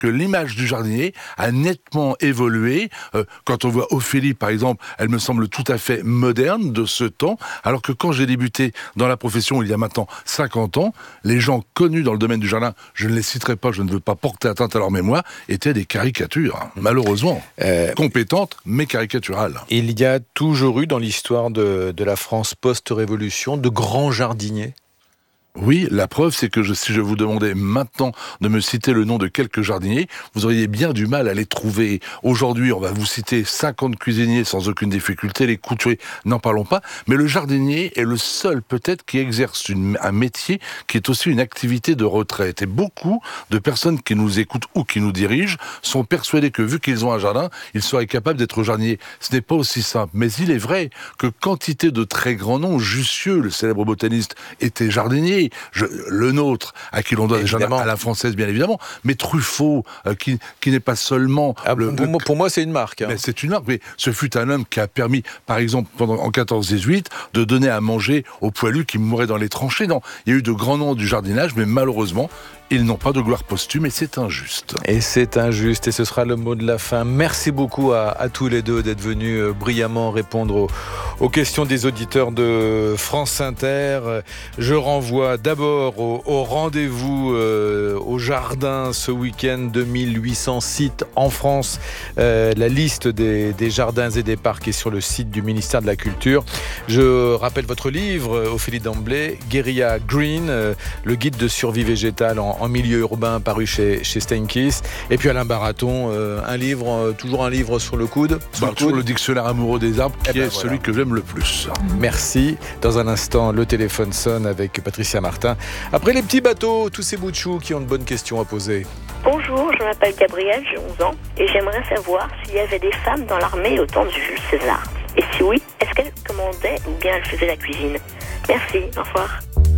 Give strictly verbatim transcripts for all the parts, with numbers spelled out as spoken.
que l'image du jardinier a nettement évolué. Euh, quand on voit Ophélie, par exemple, elle me semble tout à fait moderne de ce temps, alors que quand j'ai débuté dans la profession il y a maintenant cinquante ans, les gens connus dans le domaine du jardin, je ne les citerai pas, je ne veux pas porter atteinte à leur mémoire, étaient des caricatures, hein, malheureusement. Euh, compétentes, mais caricaturales. Il y a toujours eu dans l'histoire de, de la France post-révolution de grands jardiniers. Oui, la preuve, c'est que je, si je vous demandais maintenant de me citer le nom de quelques jardiniers, vous auriez bien du mal à les trouver. Aujourd'hui, on va vous citer cinquante cuisiniers sans aucune difficulté, les couturiers, n'en parlons pas, mais le jardinier est le seul peut-être qui exerce une, un métier qui est aussi une activité de retraite. Et beaucoup de personnes qui nous écoutent ou qui nous dirigent sont persuadés que vu qu'ils ont un jardin, ils seraient capables d'être jardiniers. Ce n'est pas aussi simple, mais il est vrai que quantité de très grands noms, Jussieu, le célèbre botaniste, était jardinier. Je, le nôtre, à qui l'on doit déjà à la française bien évidemment, mais Truffaut, euh, qui, qui n'est pas seulement... Ah, le, pour, le, moi, pour moi, c'est une marque. Hein. Mais c'est une marque, mais ce fut un homme qui a permis, par exemple, pendant, en quatorze dix-huit, de donner à manger aux poilus qui mouraient dans les tranchées. Non, il y a eu de grands noms du jardinage, mais malheureusement, ils n'ont pas de gloire posthume et c'est injuste. Et c'est injuste et ce sera le mot de la fin. Merci beaucoup à, à tous les deux d'être venus euh, brillamment répondre aux, aux questions des auditeurs de France Inter. Je renvoie d'abord au, au rendez-vous euh, au jardin ce week-end, deux mille huit cents sites en France. Euh, la liste des, des jardins et des parcs est sur le site du ministère de la Culture. Je rappelle votre livre, Ophélie Damblay, Guérilla Green, euh, le guide de survie végétale en en milieu urbain, paru chez, chez Steinkiss. Et puis Alain Baraton, euh, un livre, euh, toujours un livre sur le coude. Sur bah, le, coude. le dictionnaire amoureux des arbres, qui ben est voilà. celui que j'aime le plus. Merci. Dans un instant, le téléphone sonne avec Patricia Martin. Après les petits bateaux, tous ces bouts de choux qui ont de bonnes questions à poser. Bonjour, je m'appelle Gabrielle, j'ai onze ans, et j'aimerais savoir s'il y avait des femmes dans l'armée au temps de Jules César. Et si oui, est-ce qu'elles commandaient ou bien elles faisaient la cuisine? Merci, au revoir.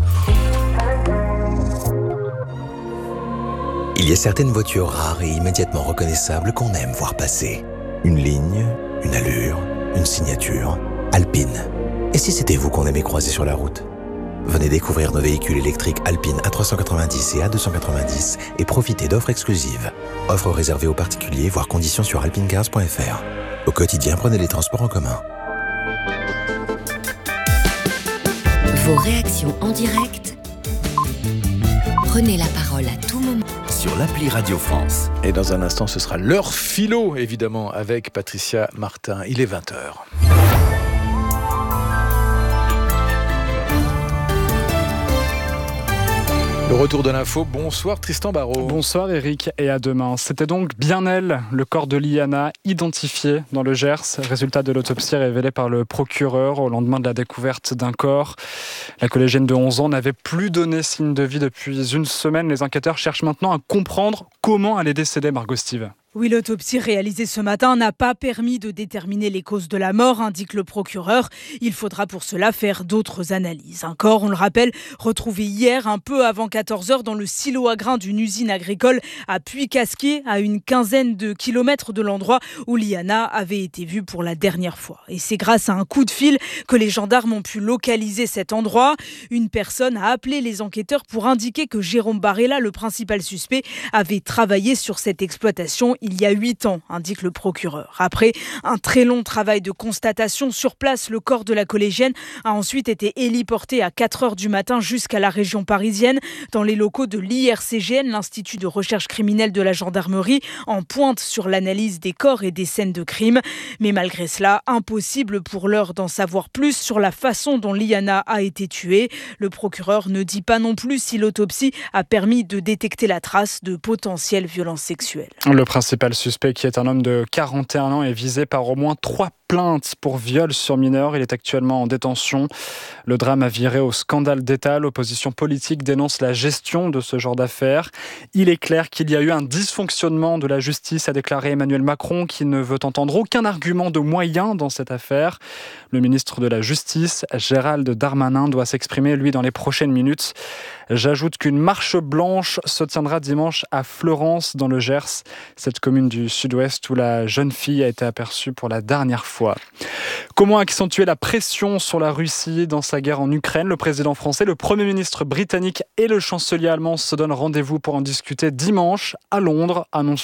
Il y a certaines voitures rares et immédiatement reconnaissables qu'on aime voir passer. Une ligne, une allure, une signature. Alpine. Et si c'était vous qu'on aimait croiser sur la route? Venez découvrir nos véhicules électriques Alpine A trois cent quatre-vingt-dix et A deux cent quatre-vingt-dix et profitez d'offres exclusives. Offres réservées aux particuliers, voire conditions sur alpinecars point f r. Au quotidien, prenez les transports en commun. Vos réactions en direct. Prenez la parole à tout moment. Sur l'appli Radio France. Et dans un instant, ce sera l'heure philo, évidemment, avec Patricia Martin. Il est vingt heures. Le retour de l'info, bonsoir Tristan Barraud. Bonsoir Eric et à demain. C'était donc bien elle, le corps de Liana, identifié dans le Gers. Résultat de l'autopsie révélé par le procureur au lendemain de la découverte d'un corps. La collégienne de onze ans n'avait plus donné signe de vie depuis une semaine. Les enquêteurs cherchent maintenant à comprendre comment elle est décédée, Margot Steve. Oui, l'autopsie réalisée ce matin n'a pas permis de déterminer les causes de la mort, indique le procureur. Il faudra pour cela faire d'autres analyses. Un corps, on le rappelle, retrouvé hier un peu avant quatorze heures dans le silo à grains d'une usine agricole à Puy-Casquier, à une quinzaine de kilomètres de l'endroit où Liana avait été vue pour la dernière fois. Et c'est grâce à un coup de fil que les gendarmes ont pu localiser cet endroit. Une personne a appelé les enquêteurs pour indiquer que Jérôme Barella, le principal suspect, avait travaillé sur cette exploitation il y a huit ans, indique le procureur. Après un très long travail de constatation sur place, le corps de la collégienne a ensuite été héliporté à quatre heures du matin jusqu'à la région parisienne, dans les locaux de l'I R C G N, l'Institut de recherche criminelle de la gendarmerie, en pointe sur l'analyse des corps et des scènes de crime. Mais malgré cela, impossible pour l'heure d'en savoir plus sur la façon dont Liana a été tuée. Le procureur ne dit pas non plus si l'autopsie a permis de détecter la trace de potentielles violences sexuelles. Le principal suspect, qui est un homme de quarante et un ans, est visé par au moins trois plaintes pour viol sur mineur. Il est actuellement en détention. Le drame a viré au scandale d'État. L'opposition politique dénonce la gestion de ce genre d'affaires. Il est clair qu'il y a eu un dysfonctionnement de la justice, a déclaré Emmanuel Macron, qui ne veut entendre aucun argument de moyens dans cette affaire. Le ministre de la Justice, Gérald Darmanin, doit s'exprimer, lui, dans les prochaines minutes. J'ajoute qu'une marche blanche se tiendra dimanche à Fleurance, dans le Gers, cette commune du sud-ouest où la jeune fille a été aperçue pour la dernière fois. fois. Comment accentuer la pression sur la Russie dans sa guerre en Ukraine ? Le président français, le Premier ministre britannique et le chancelier allemand se donnent rendez-vous pour en discuter dimanche à Londres, annonce